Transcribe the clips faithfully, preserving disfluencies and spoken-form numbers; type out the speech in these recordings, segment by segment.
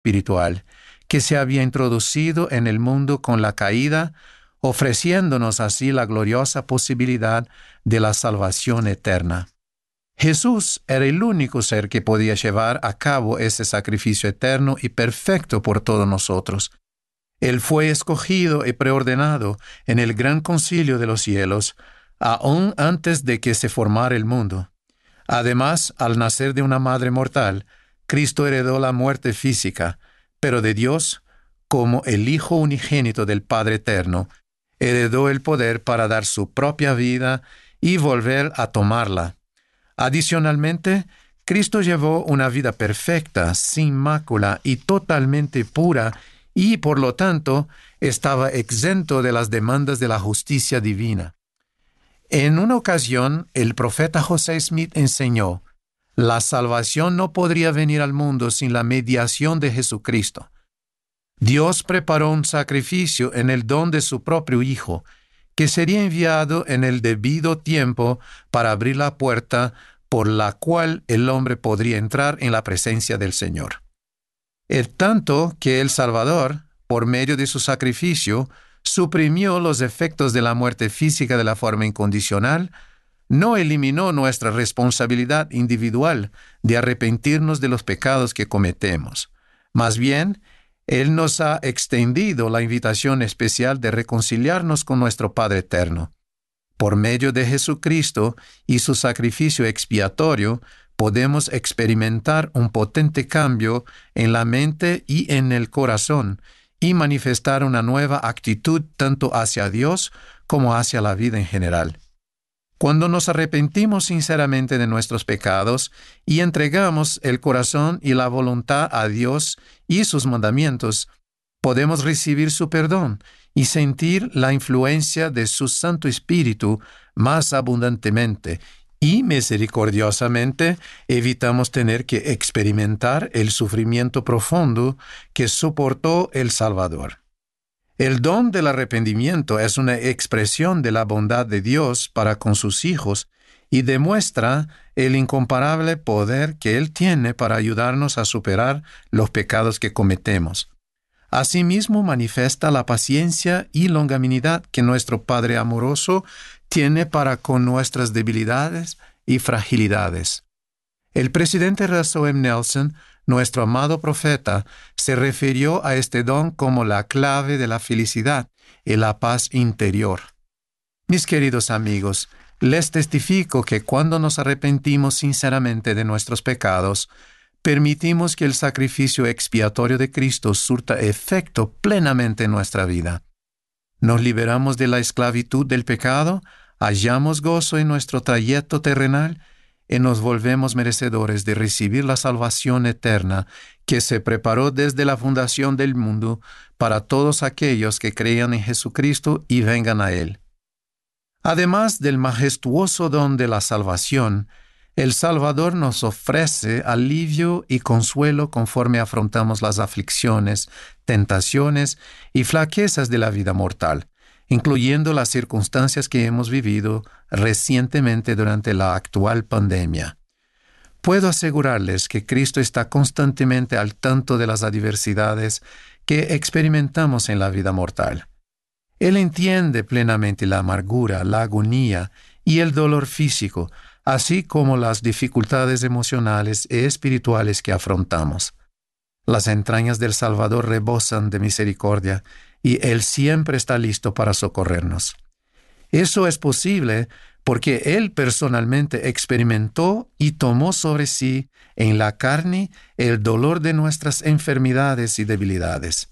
espiritual que se había introducido en el mundo con la caída, ofreciéndonos así la gloriosa posibilidad de la salvación eterna. Jesús era el único ser que podía llevar a cabo ese sacrificio eterno y perfecto por todos nosotros. Él fue escogido y preordenado en el gran concilio de los cielos, aún antes de que se formara el mundo. Además, al nacer de una madre mortal, Cristo heredó la muerte física, pero de Dios, como el Hijo unigénito del Padre Eterno, heredó el poder para dar su propia vida y volver a tomarla. Adicionalmente, Cristo llevó una vida perfecta, sin mácula y totalmente pura, y por lo tanto estaba exento de las demandas de la justicia divina. En una ocasión, el profeta José Smith enseñó: la salvación no podría venir al mundo sin la mediación de Jesucristo. Dios preparó un sacrificio en el don de su propio Hijo, que sería enviado en el debido tiempo para abrir la puerta por la cual el hombre podría entrar en la presencia del Señor. Es tanto que el Salvador, por medio de su sacrificio, suprimió los efectos de la muerte física de la forma incondicional, no eliminó nuestra responsabilidad individual de arrepentirnos de los pecados que cometemos. Más bien, Él nos ha extendido la invitación especial de reconciliarnos con nuestro Padre Eterno. Por medio de Jesucristo y su sacrificio expiatorio, podemos experimentar un potente cambio en la mente y en el corazón y manifestar una nueva actitud tanto hacia Dios como hacia la vida en general. Cuando nos arrepentimos sinceramente de nuestros pecados y entregamos el corazón y la voluntad a Dios y sus mandamientos, podemos recibir su perdón y sentir la influencia de su Santo Espíritu más abundantemente, y misericordiosamente evitamos tener que experimentar el sufrimiento profundo que soportó el Salvador. El don del arrepentimiento es una expresión de la bondad de Dios para con sus hijos y demuestra el incomparable poder que Él tiene para ayudarnos a superar los pecados que cometemos. Asimismo, manifiesta la paciencia y longanimidad que nuestro Padre amoroso tiene para con nuestras debilidades y fragilidades. El presidente Russell M. Nelson, nuestro amado profeta, se refirió a este don como la clave de la felicidad y la paz interior. Mis queridos amigos, les testifico que cuando nos arrepentimos sinceramente de nuestros pecados, permitimos que el sacrificio expiatorio de Cristo surta efecto plenamente en nuestra vida. Nos liberamos de la esclavitud del pecado, hallamos gozo en nuestro trayecto terrenal y nos volvemos merecedores de recibir la salvación eterna que se preparó desde la fundación del mundo para todos aquellos que crean en Jesucristo y vengan a Él. Además del majestuoso don de la salvación, el Salvador nos ofrece alivio y consuelo conforme afrontamos las aflicciones, tentaciones y flaquezas de la vida mortal, incluyendo las circunstancias que hemos vivido recientemente durante la actual pandemia. Puedo asegurarles que Cristo está constantemente al tanto de las adversidades que experimentamos en la vida mortal. Él entiende plenamente la amargura, la agonía y el dolor físico, así como las dificultades emocionales y espirituales que afrontamos. Las entrañas del Salvador rebosan de misericordia y Él siempre está listo para socorrernos. Eso es posible porque Él personalmente experimentó y tomó sobre sí en la carne el dolor de nuestras enfermedades y debilidades.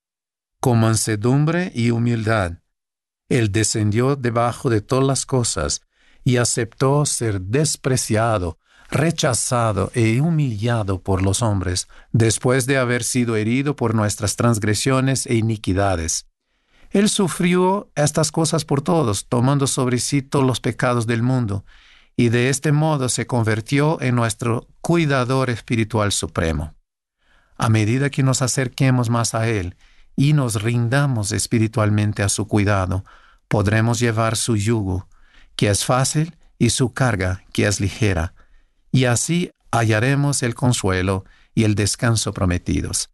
Con mansedumbre y humildad, Él descendió debajo de todas las cosas y aceptó ser despreciado, rechazado e humillado por los hombres, después de haber sido herido por nuestras transgresiones e iniquidades. Él sufrió estas cosas por todos, tomando sobre sí todos los pecados del mundo, y de este modo se convirtió en nuestro cuidador espiritual supremo. A medida que nos acerquemos más a Él y nos rindamos espiritualmente a su cuidado, podremos llevar su yugo, que es fácil, y su carga, que es ligera, y así hallaremos el consuelo y el descanso prometidos.